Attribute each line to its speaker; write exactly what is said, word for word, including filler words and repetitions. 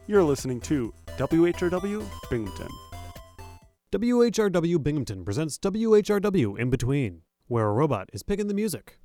Speaker 1: You're listening to W H R W Binghamton.
Speaker 2: W H R W Binghamton presents W H R W In Between, where a robot is picking the music.